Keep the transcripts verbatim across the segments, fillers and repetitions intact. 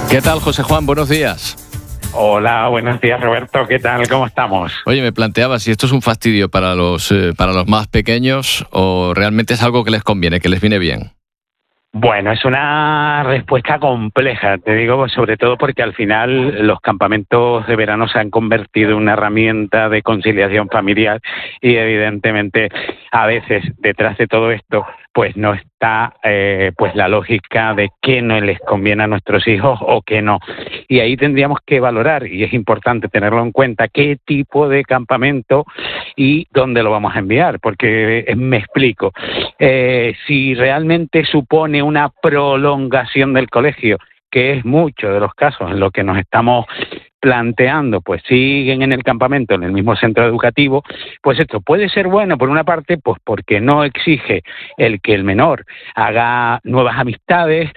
¿Qué tal, José Juan? Buenos días. Hola, buenos días, Roberto. ¿Qué tal? ¿Cómo estamos? Oye, me planteaba si esto es un fastidio para los, eh, para los más pequeños o realmente es algo que les conviene, que les viene bien. Bueno, es una respuesta compleja, te digo, sobre todo porque al final los campamentos de verano se han convertido en una herramienta de conciliación familiar y evidentemente a veces detrás de todo esto pues no está eh, pues la lógica de qué no les conviene a nuestros hijos o qué no. Y ahí tendríamos que valorar, y es importante tenerlo en cuenta, qué tipo de campamento y dónde lo vamos a enviar, porque eh, me explico. Eh, si realmente supone una prolongación del colegio, que es mucho de los casos en lo que nos estamos planteando, pues siguen en el campamento, en el mismo centro educativo, pues esto puede ser bueno por una parte, pues porque no exige el que el menor haga nuevas amistades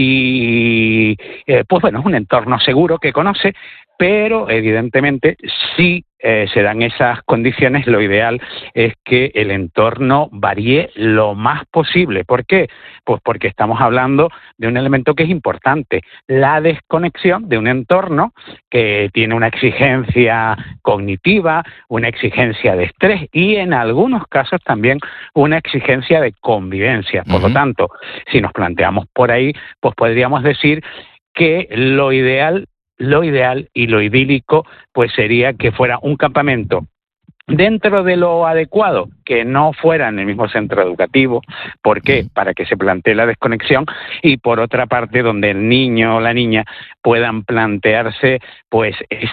y eh, pues bueno, es un entorno seguro que conoce, pero evidentemente sí eh, se dan esas condiciones, lo ideal es que el entorno varíe lo más posible. ¿Por qué? Pues porque estamos hablando de un elemento que es importante, la desconexión de un entorno que tiene una exigencia cognitiva, una exigencia de estrés y en algunos casos también una exigencia de convivencia. Por uh-huh. lo tanto, si nos planteamos por ahí, pues podríamos decir que lo ideal Lo ideal y lo idílico pues sería que fuera un campamento dentro de lo adecuado, que no fuera en el mismo centro educativo. ¿Por qué? Para que se plantee la desconexión y por otra parte donde el niño o la niña puedan plantearse pues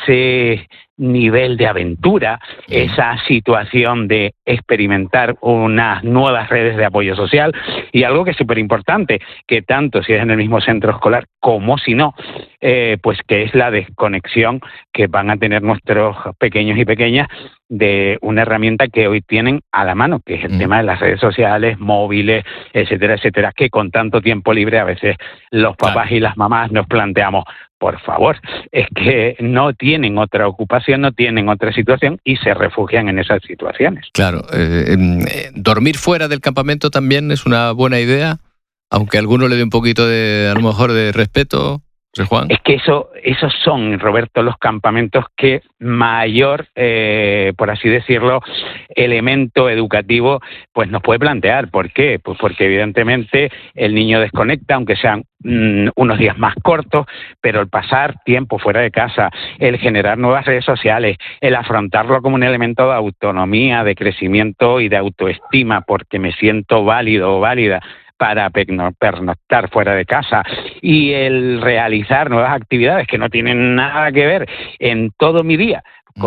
ese nivel de aventura, esa situación de experimentar unas nuevas redes de apoyo social y algo que es súper importante, que tanto si es en el mismo centro escolar como si no, eh, pues que es la desconexión que van a tener nuestros pequeños y pequeñas de una herramienta que hoy tienen a la mano, que es el mm. tema de las redes sociales, móviles, etcétera, etcétera, que con tanto tiempo libre a veces los papás claro. y las mamás nos planteamos, por favor, es que no tienen otra ocupación, no tienen otra situación y se refugian en esas situaciones. Claro, eh, eh, dormir fuera del campamento también es una buena idea, aunque a alguno le dé un poquito de, a lo mejor, de respeto. Juan. Es que eso, esos son, Roberto, los campamentos que mayor, eh, por así decirlo, elemento educativo pues nos puede plantear. ¿Por qué? Pues porque evidentemente el niño desconecta, aunque sean mmm, unos días más cortos, pero el pasar tiempo fuera de casa, el generar nuevas redes sociales, el afrontarlo como un elemento de autonomía, de crecimiento y de autoestima, porque me siento válido o válida para pernoctar fuera de casa y el realizar nuevas actividades que no tienen nada que ver en todo mi día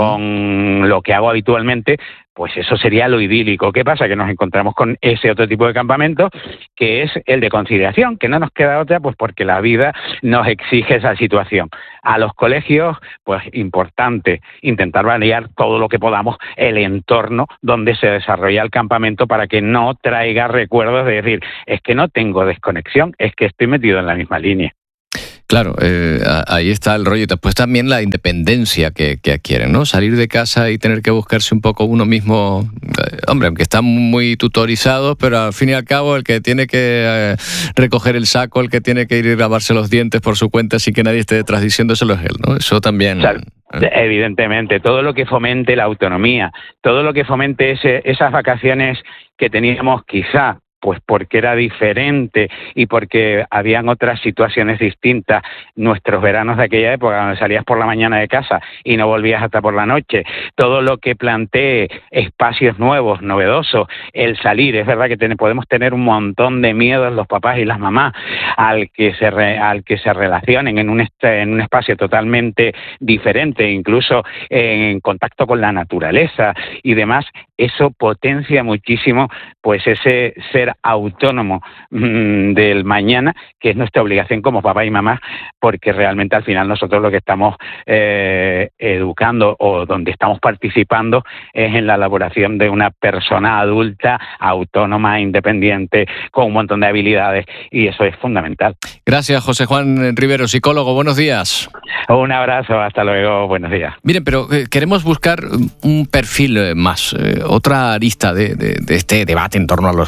con lo que hago habitualmente, pues eso sería lo idílico. ¿Qué pasa? Que nos encontramos con ese otro tipo de campamento, que es el de conciliación, que no nos queda otra, pues porque la vida nos exige esa situación. A los colegios, pues importante intentar variar todo lo que podamos el entorno donde se desarrolla el campamento para que no traiga recuerdos de decir, es que no tengo desconexión, es que estoy metido en la misma línea. Claro, eh, ahí está el rollo. Después también la independencia que, que adquieren, ¿no? Salir de casa y tener que buscarse un poco uno mismo. Eh, hombre, aunque están muy tutorizados, pero al fin y al cabo el que tiene que eh, recoger el saco, el que tiene que ir y lavarse los dientes por su cuenta sin que nadie esté detrás diciéndoselo es él, ¿no? Eso también... Claro. Evidentemente, todo lo que fomente la autonomía, todo lo que fomente ese, esas vacaciones que teníamos quizá pues porque era diferente y porque habían otras situaciones distintas. Nuestros veranos de aquella época, donde salías por la mañana de casa y no volvías hasta por la noche, todo lo que plantee espacios nuevos, novedosos, el salir, es verdad que ten, podemos tener un montón de miedos los papás y las mamás al que se re, al que se relacionen en un, este, en un espacio totalmente diferente, incluso en contacto con la naturaleza y demás. Eso potencia muchísimo pues ese ser autónomo mmm, del mañana, que es nuestra obligación como papá y mamá, porque realmente al final nosotros lo que estamos eh, educando o donde estamos participando es en la elaboración de una persona adulta, autónoma, independiente, con un montón de habilidades, y eso es fundamental. Gracias, José Juan Rivero, psicólogo. Buenos días. Un abrazo, hasta luego, buenos días. Miren, pero eh, queremos buscar un perfil más, eh, otra arista de, de, de este debate en torno a los campamentos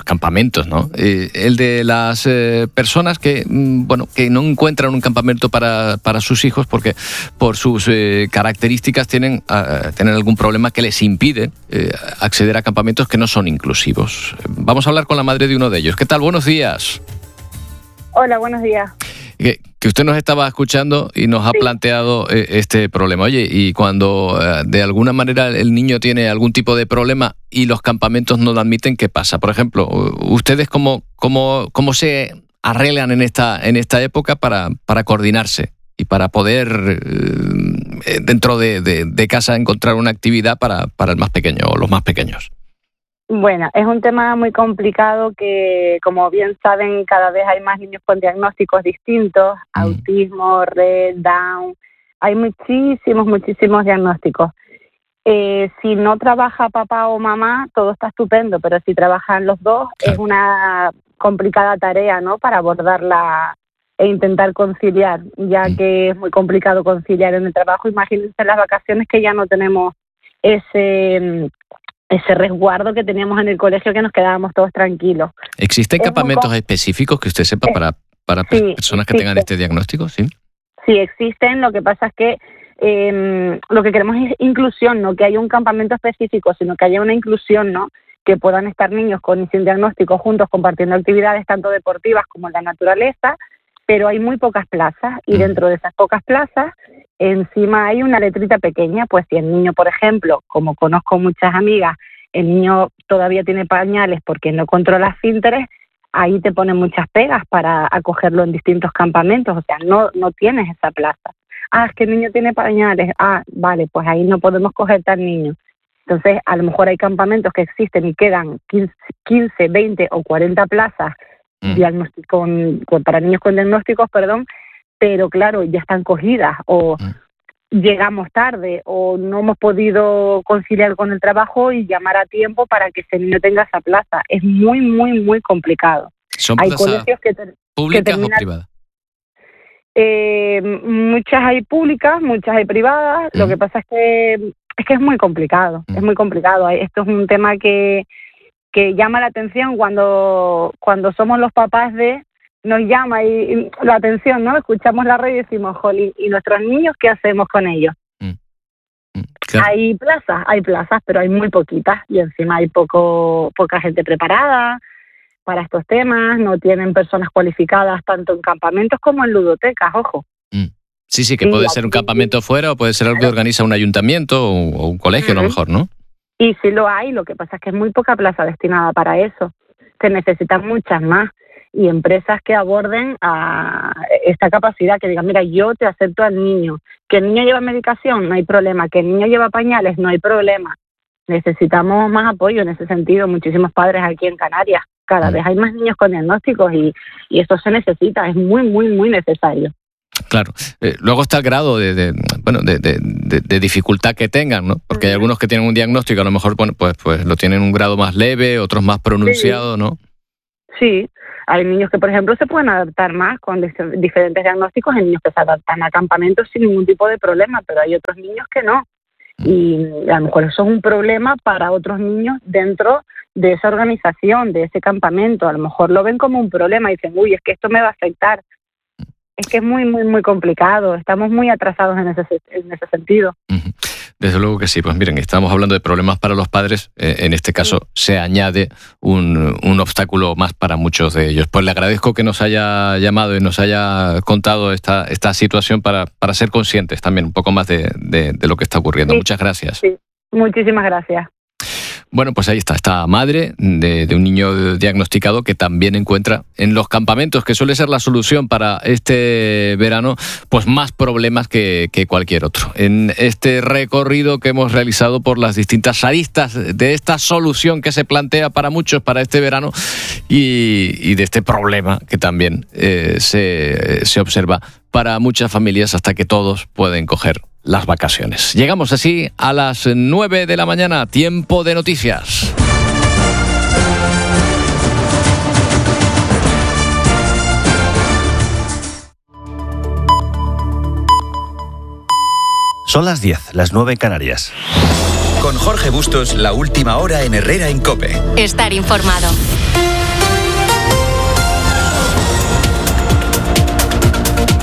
campamentos, ¿no? Eh, el de las eh, personas que, mm, bueno, que no encuentran un campamento para, para sus hijos porque por sus eh, características tienen, uh, tienen algún problema que les impide eh, acceder a campamentos que no son inclusivos. Vamos a hablar con la madre de uno de ellos. ¿Qué tal? Buenos días. Hola, buenos días. Que, que usted nos estaba escuchando y nos ha sí. planteado eh, este problema. Oye, y cuando eh, de alguna manera el niño tiene algún tipo de problema y los campamentos no lo admiten, ¿qué pasa? Por ejemplo, ¿ustedes cómo, cómo, cómo se arreglan en esta, en esta época para, para coordinarse y para poder eh, dentro de, de, de casa encontrar una actividad para, para el más pequeño o los más pequeños? Bueno, es un tema muy complicado que, como bien saben, cada vez hay más niños con diagnósticos distintos, mm. autismo, Rett, Down, hay muchísimos, muchísimos diagnósticos. Eh, si no trabaja papá o mamá, todo está estupendo, pero si trabajan los dos, claro. es una complicada tarea, ¿no?, para abordarla e intentar conciliar, ya mm. que es muy complicado conciliar en el trabajo. Imagínense las vacaciones que ya no tenemos ese... ese resguardo que teníamos en el colegio, que nos quedábamos todos tranquilos. ¿Existen es campamentos com- específicos que usted sepa para, para sí, personas que existe. tengan este diagnóstico? Sí, sí existen. Lo que pasa es que eh, lo que queremos es inclusión, no que haya un campamento específico, sino que haya una inclusión, ¿no? Que puedan estar niños con y sin diagnóstico juntos compartiendo actividades tanto deportivas como en la naturaleza, pero hay muy pocas plazas y mm. dentro de esas pocas plazas encima hay una letrita pequeña, pues si el niño, por ejemplo, como conozco muchas amigas, el niño todavía tiene pañales porque no controla esfínteres, ahí te ponen muchas pegas para acogerlo en distintos campamentos, o sea, no, no tienes esa plaza. Ah, es que el niño tiene pañales, ah, vale, pues ahí no podemos coger tal niño. Entonces, a lo mejor hay campamentos que existen y quedan quince, veinte o cuarenta plazas mm. diagnóstico, con, para niños con diagnósticos, perdón, pero claro, ya están cogidas o mm. llegamos tarde o no hemos podido conciliar con el trabajo y llamar a tiempo para que ese niño tenga esa plaza. Es muy, muy, muy complicado. ¿Son hay colegios que ter- públicas que terminan, o privadas? Eh, muchas hay públicas, muchas hay privadas. Mm. Lo que pasa es que es que es muy complicado, mm. es muy complicado. Esto es un tema que, que llama la atención cuando, cuando somos los papás de... nos llama y, y la atención, ¿no? Escuchamos la radio y decimos, jolín, ¿y nuestros niños qué hacemos con ellos? Mm. Mm, claro. Hay plazas, hay plazas, pero hay muy poquitas y encima hay poco poca gente preparada para estos temas, no tienen personas cualificadas tanto en campamentos como en ludotecas, ojo. Mm. Sí, sí, que sí, puede ser un campamento fuera o puede ser algo claro. que organiza un ayuntamiento o, o un colegio, uh-huh. a lo mejor, ¿no? Y sí lo hay, lo que pasa es que es muy poca plaza destinada para eso. Se necesitan muchas más. Y empresas que aborden a esta capacidad, que digan, mira, yo te acepto al niño. Que el niño lleva medicación, no hay problema. Que el niño lleva pañales, no hay problema. Necesitamos más apoyo en ese sentido. Muchísimos padres aquí en Canarias. Cada vez hay más niños con diagnósticos y, y esto se necesita. Es muy, muy, muy necesario. Claro. Eh, luego está el grado de, de bueno de, de, de, de dificultad que tengan, ¿no? Porque hay algunos que tienen un diagnóstico, a lo mejor bueno, pues, pues lo tienen un grado más leve, otros más pronunciado, sí. ¿no? Sí. Hay niños que, por ejemplo, se pueden adaptar más con diferentes diagnósticos, hay niños que se adaptan a campamentos sin ningún tipo de problema, pero hay otros niños que no. Y a lo mejor eso es un problema para otros niños dentro de esa organización, de ese campamento. A lo mejor lo ven como un problema y dicen, uy, es que esto me va a afectar. Es que es muy, muy, muy complicado. Estamos muy atrasados en ese, en ese sentido. Uh-huh. Desde luego que sí. Pues miren, estamos hablando de problemas para los padres. Eh, en este caso sí. se añade un, un obstáculo más para muchos de ellos. Pues le agradezco que nos haya llamado y nos haya contado esta, esta situación para, para ser conscientes también un poco más de, de, de lo que está ocurriendo. Sí. Muchas gracias. Sí. Muchísimas gracias. Bueno, pues ahí está, esta madre de, de un niño diagnosticado que también encuentra en los campamentos, que suele ser la solución para este verano, pues más problemas que, que cualquier otro. En este recorrido que hemos realizado por las distintas aristas de esta solución que se plantea para muchos para este verano y, y de este problema que también eh, se, se observa para muchas familias hasta que todos pueden coger las vacaciones. Llegamos así a las nueve de la mañana, tiempo de noticias. Son las diez, las nueve en Canarias. Con Jorge Bustos, la última hora en Herrera en COPE. Estar informado.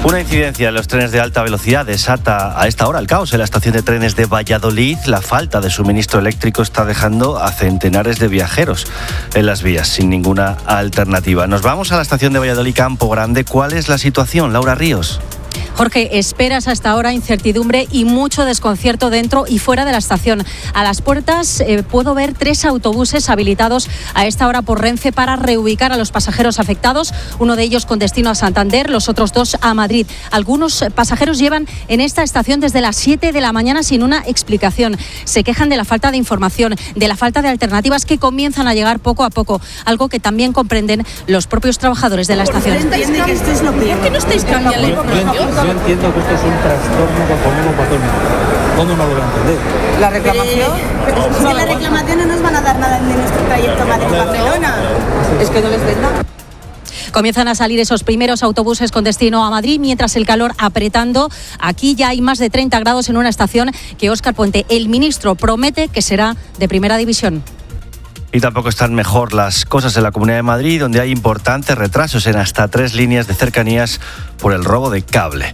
Una incidencia en los trenes de alta velocidad desata a esta hora el caos en la estación de trenes de Valladolid. La falta de suministro eléctrico está dejando a centenares de viajeros en las vías sin ninguna alternativa. Nos vamos a la estación de Valladolid Campo Grande. ¿Cuál es la situación, Laura Ríos? Jorge, esperas hasta ahora incertidumbre y mucho desconcierto dentro y fuera de la estación. A las puertas eh, puedo ver tres autobuses habilitados a esta hora por Renfe para reubicar a los pasajeros afectados, uno de ellos con destino a Santander, los otros dos a Madrid. Algunos pasajeros llevan en esta estación desde las siete de la mañana sin una explicación. Se quejan de la falta de información, de la falta de alternativas que comienzan a llegar poco a poco, algo que también comprenden los propios trabajadores de la estación. Entiende que esto es lo peor. ¿Por qué no estáis cambiando la información? Yo entiendo que esto es un trastorno cojonudo para todo el mundo. ¿Cómo no lo voy a entender? ¿La reclamación? Eh, es que la reclamación no nos van a dar nada de nuestro trayecto Madrid-Barcelona. Es que no les venda. Comienzan a salir esos primeros autobuses con destino a Madrid, mientras el calor apretando. Aquí ya hay más de treinta grados en una estación que Óscar Puente, el ministro, promete que será de primera división. Y tampoco están mejor las cosas en la Comunidad de Madrid, donde hay importantes retrasos en hasta tres líneas de cercanías por el robo de cable.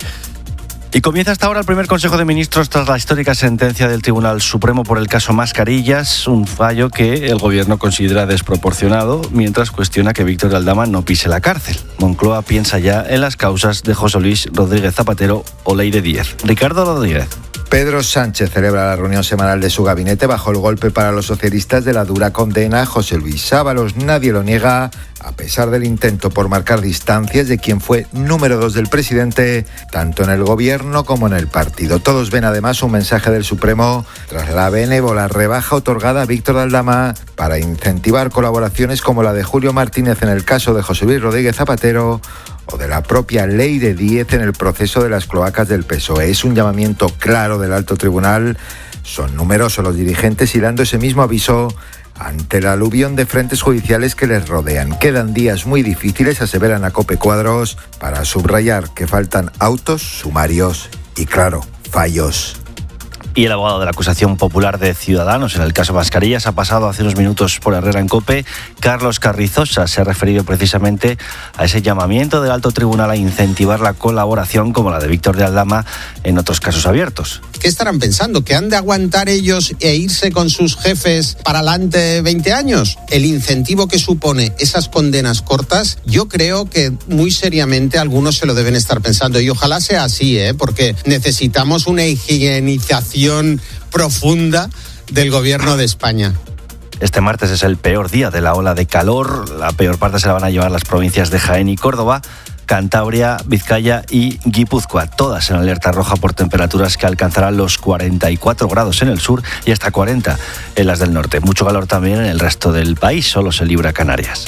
Y comienza hasta ahora el primer Consejo de Ministros tras la histórica sentencia del Tribunal Supremo por el caso Mascarillas, un fallo que el Gobierno considera desproporcionado, mientras cuestiona que Víctor de Aldama no pise la cárcel. Moncloa piensa ya en las causas de José Luis Rodríguez Zapatero o Leire Díez. Ricardo Rodríguez. Pedro Sánchez celebra la reunión semanal de su gabinete bajo el golpe para los socialistas de la dura condena a José Luis Ábalos. Nadie lo niega, a pesar del intento por marcar distancias de quien fue número dos del presidente, tanto en el gobierno como en el partido. Todos ven además un mensaje del Supremo tras la benévola rebaja otorgada a Víctor de Aldama para incentivar colaboraciones como la de Julio Martínez en el caso de José Luis Rodríguez Zapatero o de la propia Leire Díez en el proceso de las cloacas del P S O E. Es un llamamiento claro del alto tribunal. Son numerosos los dirigentes hilando ese mismo aviso ante el aluvión de frentes judiciales que les rodean. Quedan días muy difíciles, aseveran a COPE Cuadros, para subrayar que faltan autos, sumarios y, claro, fallos. Y el abogado de la acusación popular de Ciudadanos en el caso Mascarillas ha pasado hace unos minutos por Herrera en COPE. Carlos Carrizosa se ha referido precisamente a ese llamamiento del alto tribunal a incentivar la colaboración como la de Víctor de Aldama en otros casos abiertos. ¿Qué estarán pensando? ¿Que han de aguantar ellos e irse con sus jefes para adelante veinte años? El incentivo que supone esas condenas cortas, yo creo que muy seriamente algunos se lo deben estar pensando. Y ojalá sea así, ¿eh? Porque necesitamos una higienización profunda del gobierno de España. Este martes es el peor día de la ola de calor. La peor parte se la van a llevar las provincias de Jaén y Córdoba, Cantabria, Vizcaya y Guipúzcoa, todas en alerta roja por temperaturas que alcanzarán los cuarenta y cuatro grados en el sur y hasta cuarenta en las del norte. Mucho calor también en el resto del país, solo se libra Canarias.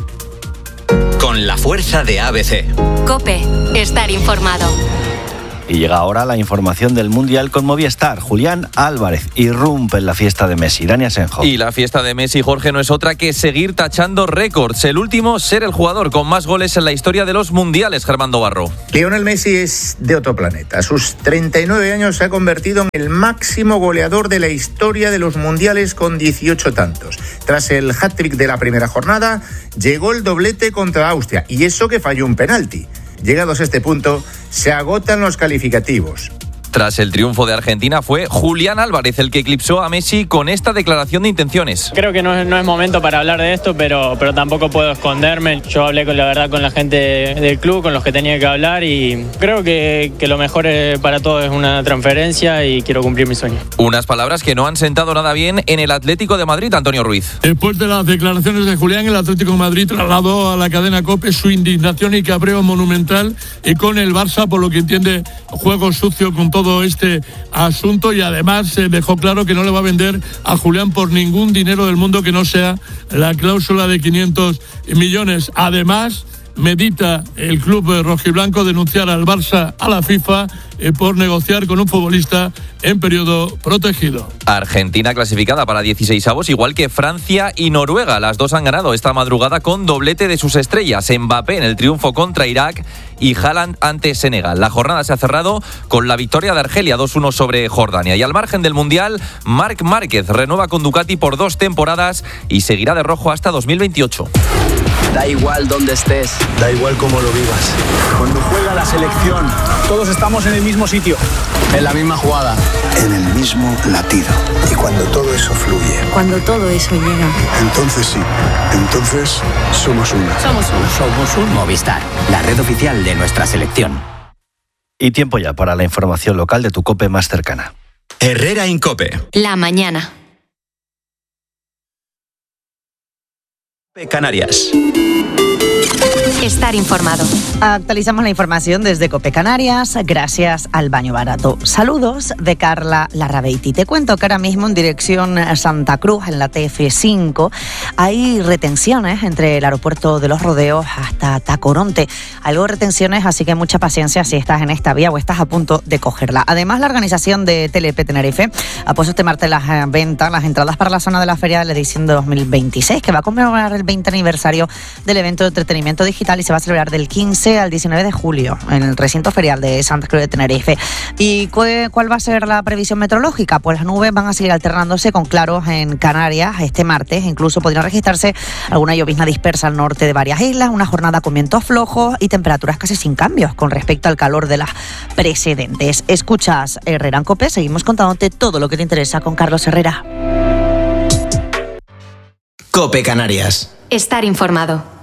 Con la fuerza de A B C. COPE, estar informado. Y llega ahora la información del Mundial con Movistar. Julián Álvarez irrumpe en la fiesta de Messi. Dani Asenjo. Y la fiesta de Messi, Jorge, no es otra que seguir tachando récords. El último, ser el jugador con más goles en la historia de los mundiales, Germando Barro. Lionel Messi es de otro planeta. A sus treinta y nueve años se ha convertido en el máximo goleador de la historia de los mundiales con dieciocho tantos. Tras el hat-trick de la primera jornada, llegó el doblete contra Austria. Y eso que falló un penalti. Llegados a este punto, se agotan los calificativos. Tras el triunfo de Argentina fue Julián Álvarez el que eclipsó a Messi con esta declaración de intenciones. Creo que no es, no es momento para hablar de esto, pero, pero tampoco puedo esconderme. Yo hablé con la verdad con la gente del club, con los que tenía que hablar, y creo que, que lo mejor para todos es una transferencia y quiero cumplir mi sueño. Unas palabras que no han sentado nada bien en el Atlético de Madrid, Antonio Ruiz. Después de las declaraciones de Julián, el Atlético de Madrid trasladó a la cadena COPE su indignación y cabreo monumental y con el Barça, por lo que entiende juego sucio con todo este asunto, y además se dejó claro que no le va a vender a Julián por ningún dinero del mundo que no sea la cláusula de quinientos millones. Además, medita el club rojiblanco denunciar al Barça a la FIFA eh, por negociar con un futbolista en periodo protegido. Argentina clasificada para dieciseisavos, igual que Francia y Noruega. Las dos han ganado esta madrugada con doblete de sus estrellas. Mbappé en el triunfo contra Irak y Haaland ante Senegal. La jornada se ha cerrado con la victoria de Argelia dos uno sobre Jordania. Y al margen del Mundial, Marc Márquez renueva con Ducati por dos temporadas y seguirá de rojo hasta dos mil veintiocho. Da igual dónde estés. Da igual cómo lo vivas. Cuando juega la selección, todos estamos en el mismo sitio. En la misma jugada. En el mismo latido. Y cuando todo eso fluye. Cuando todo eso llega. Entonces sí. Entonces somos uno. Somos uno. Somos uno. Movistar, la red oficial de nuestra selección. Y tiempo ya para la información local de tu COPE más cercana. Herrera Incope. La mañana. Canarias. Estar informado. Actualizamos la información desde COPE Canarias gracias al Baño Barato. Saludos de Carla Larrabeiti. Te cuento que ahora mismo en dirección Santa Cruz, en la T F cinco, hay retenciones entre el aeropuerto de Los Rodeos hasta Tacoronte. Algo de retenciones, así que mucha paciencia si estás en esta vía o estás a punto de cogerla. Además, la organización de T L P Tenerife ha puesto este martes las eh, ventas, las entradas para la zona de la feria de la edición de dos mil veintiséis, que va a conmemorar el veinte aniversario del evento de entretenimiento digital y se va a celebrar del quince al diecinueve de julio en el recinto ferial de Santa Cruz de Tenerife. ¿Y cuál va a ser la previsión meteorológica? Pues las nubes van a seguir alternándose con claros en Canarias este martes. Incluso podrían registrarse alguna llovizna dispersa al norte de varias islas, una jornada con vientos flojos y temperaturas casi sin cambios con respecto al calor de las precedentes. Escuchas Herrera en COPE, seguimos contándote todo lo que te interesa con Carlos Herrera. COPE Canarias. Estar informado.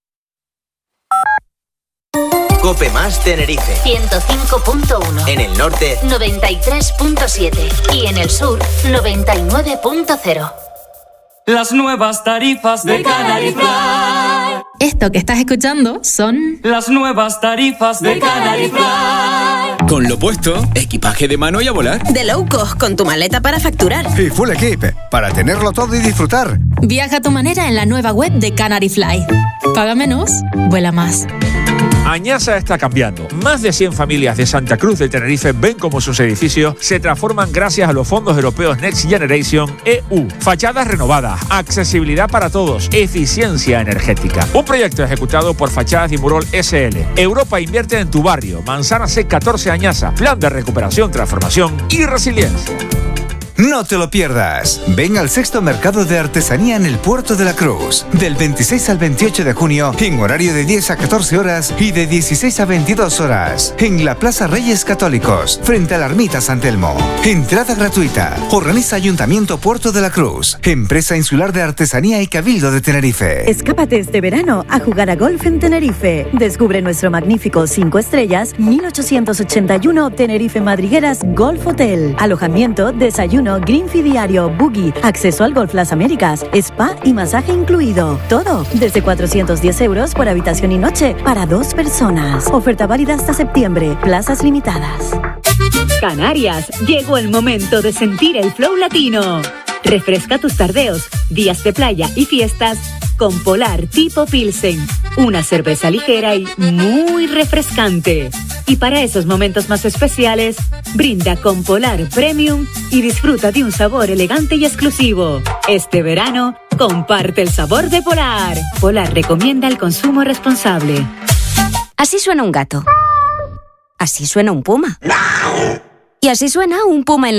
COPE más Tenerife. ciento cinco punto uno. En el norte, noventa y tres punto siete. Y en el sur, noventa y nueve punto cero. Las nuevas tarifas de Canary Fly. Esto que estás escuchando son las nuevas tarifas de Canary Fly. Con lo puesto, equipaje de mano y a volar. De low cost, con tu maleta para facturar. Y full equip, para tenerlo todo y disfrutar. Viaja a tu manera en la nueva web de Canary Fly. Paga menos, vuela más. Añasa está cambiando. Más de cien familias de Santa Cruz de Tenerife ven cómo sus edificios se transforman gracias a los fondos europeos Next Generation E U. Fachadas renovadas, accesibilidad para todos, eficiencia energética. Un proyecto ejecutado por Fachadas Dimurol S L. Europa invierte en tu barrio. Manzana C catorce Añasa. Plan de recuperación, transformación y resiliencia. No te lo pierdas. Ven al sexto mercado de artesanía en el Puerto de la Cruz. Del veintiséis al veintiocho de junio, en horario de diez a catorce horas y de dieciséis a veintidós horas. En la Plaza Reyes Católicos, frente a la Ermita San Telmo. Entrada gratuita. Organiza Ayuntamiento Puerto de la Cruz. Empresa Insular de Artesanía y Cabildo de Tenerife. Escápate este verano a jugar a golf en Tenerife. Descubre nuestro magnífico cinco estrellas mil ochocientos ochenta y uno Tenerife Madrigueras Golf Hotel. Alojamiento, desayuno, Greenfee diario, buggy, acceso al Golf Las Américas, spa y masaje incluido. Todo desde cuatrocientos diez euros por habitación y noche para dos personas. Oferta válida hasta septiembre. Plazas limitadas. Canarias, llegó el momento de sentir el flow latino. Refresca tus tardeos, días de playa y fiestas con Polar Tipo Pilsen, una cerveza ligera y muy refrescante. Y para esos momentos más especiales, brinda con Polar Premium y disfruta de un sabor elegante y exclusivo. Este verano, comparte el sabor de Polar. Polar recomienda el consumo responsable. Así suena un gato. Así suena un puma. Y así suena un puma en